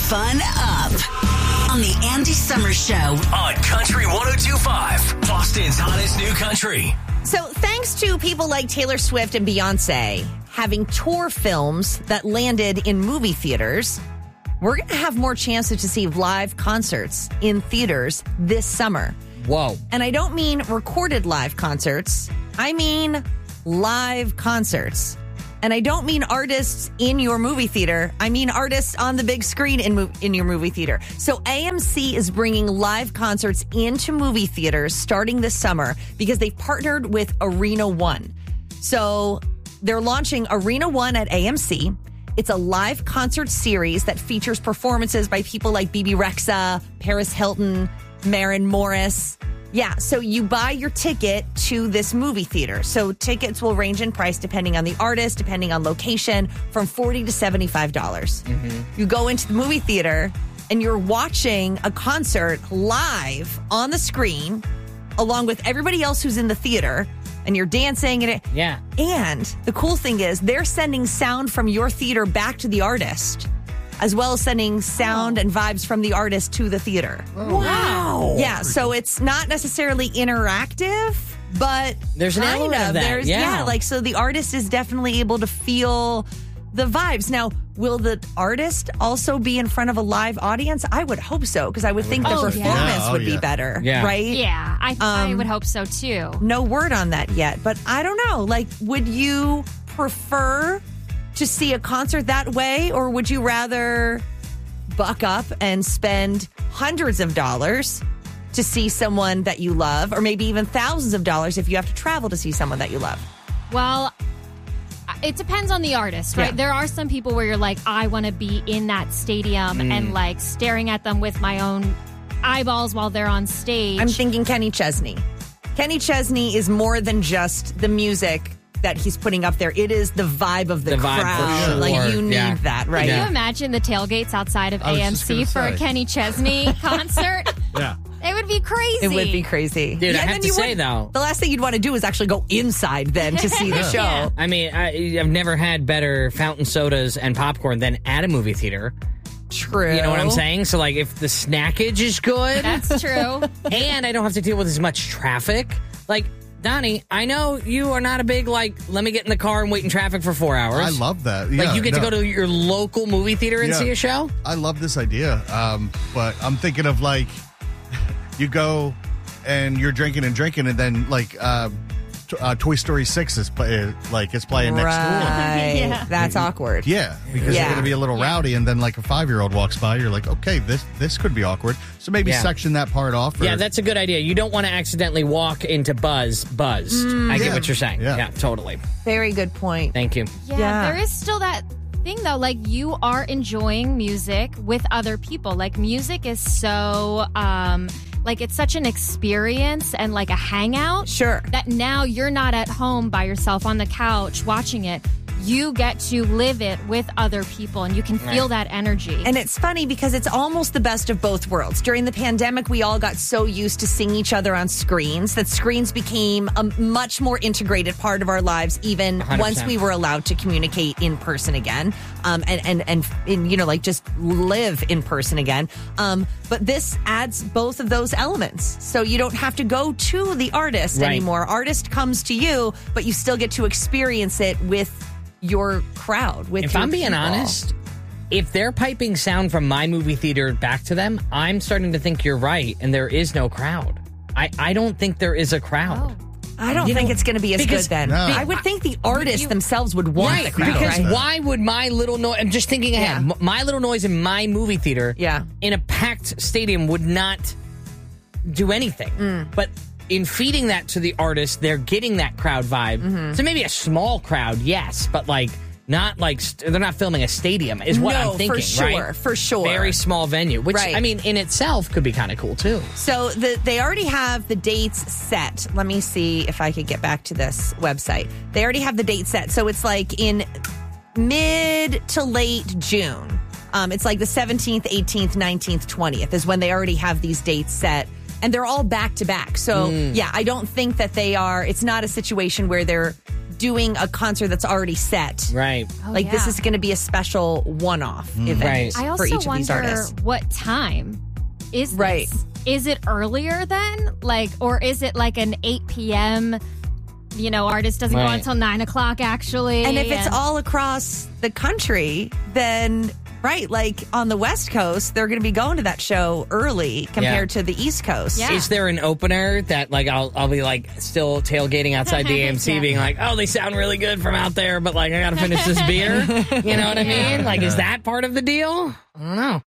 fun up on the Andy Summers Show on Country 102.5, Boston's hottest new country. So thanks to people like Taylor Swift and Beyonce having tour films that landed in movie theaters, we're going to have more chances to see live concerts in theaters this summer. Whoa. And I don't mean recorded live concerts. I mean live concerts. And I don't mean artists in your movie theater. I mean artists on the big screen in your movie theater. So AMC is bringing live concerts into movie theaters starting this summer because they've partnered with Arena One. So they're launching Arena One at AMC. It's a live concert series that features performances by people like Bebe Rexha, Paris Hilton, Maren Morris. Yeah, so you buy your ticket to this movie theater. So tickets will range in price depending on the artist, depending on location, from $40 to $75. Mm-hmm. You go into the movie theater and you're watching a concert live on the screen along with everybody else who's in the theater, and you're dancing. Yeah. And the cool thing is they're sending sound from your theater back to the artist, as well as sending sound and vibes from the artist to the theater. Oh. Wow. Yeah, so it's not necessarily interactive, but there's an element of that. So the artist is definitely able to feel the vibes. Now, will the artist also be in front of a live audience? I would hope so, because I would think the performance would be better, right? Yeah, I would hope so too. No word on that yet, but I don't know. Like, would you prefer to see a concert that way, or would you rather buck up and spend hundreds of dollars to see someone that you love, or maybe even thousands of dollars if you have to travel to see someone that you love? Well, it depends on the artist, right? Yeah. There are some people where you're like, I want to be in that stadium and like staring at them with my own eyeballs while they're on stage. I'm thinking Kenny Chesney. Kenny Chesney is more than just the music that he's putting up there. It is the vibe of the crowd. Vibe for sure. Like, you need that, right? Can you imagine the tailgates outside of AMC for a Kenny Chesney concert? Yeah. It would be crazy. It would be crazy. Dude, I have to say, though, the last thing you'd want to do is actually go inside then to see the show. Yeah. I mean, I've never had better fountain sodas and popcorn than at a movie theater. True. You know what I'm saying? So, like, if the snackage is good. That's true. And I don't have to deal with as much traffic. Like, Donnie, I know you are not a big, like, let me get in the car and wait in traffic for 4 hours. I love that. Yeah, like, you get to go to your local movie theater and see a show? I love this idea. But I'm thinking of, like, you go and you're drinking, and then, like, Toy Story 6 is playing next door. Yeah. That's awkward. Yeah, because you're going to be a little rowdy, and then, like, a 5-year-old walks by, you're like, okay, this could be awkward. So maybe section that part off. Yeah, that's a good idea. You don't want to accidentally walk into Buzz. I get what you're saying. Yeah, totally. Very good point. Thank you. Yeah, there is still that thing, though. Like, you are enjoying music with other people. Like, music is so... like, it's such an experience and like a hangout. Sure. That now you're not at home by yourself on the couch watching it. You get to live it with other people, and you can feel that energy. And it's funny because it's almost the best of both worlds. During the pandemic, we all got so used to seeing each other on screens that screens became a much more integrated part of our lives, even 100%. once we were allowed to communicate in person again, and you know, like, just live in person again. But this adds both of those elements. So you don't have to go to the artist anymore. Artist comes to you, but you still get to experience it with your crowd. If I'm being honest, if they're piping sound from my movie theater back to them, I'm starting to think you're right, and there is no crowd. I don't think there is a crowd. I don't think it's going to be as good then. No. I would think the artists themselves would want the crowd. Because right? why would my little noise... I'm just thinking ahead. My little noise in my movie theater in a packed stadium would not do anything. But in feeding that to the artist, they're getting that crowd vibe. So maybe a small crowd, yes, but like not like they're not filming a stadium is what I'm thinking, for sure. Very small venue, which I mean in itself could be kind of cool too. So they already have the dates set. Let me see if I could get back to this website. They already have the date set. So it's like in mid to late June. It's like the 17th, 18th, 19th, 20th is when they already have these dates set. And they're all back to back. So, I don't think that they are, it's not a situation where they're doing a concert that's already set. Right. Oh, Like, this yeah. is going to be a special one-off event Right. I also for each of wonder these artists. what time is this? Right. Is it earlier then? Like, or is it like an 8 p.m., artist doesn't go Right. until 9 o'clock actually? And if it's all across the country, then, right, like on the West Coast, they're going to be going to that show early compared to the East Coast. Yeah. Is there an opener that like I'll be like still tailgating outside the AMC Yeah. being like, oh, they sound really good from out there, but like I gotta finish this beer. You know what I mean? Like, is that part of the deal? I don't know.